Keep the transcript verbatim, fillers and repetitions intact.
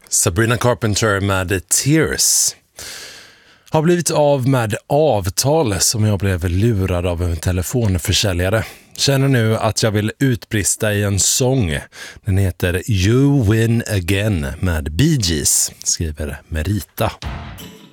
Sabrina Carpenter med Tears. Har blivit av med avtal som jag blev lurad av en telefonförsäljare. Känner nu att jag vill utbrista i en sång. Den heter You Win Again med Bee Gees, skriver Merita.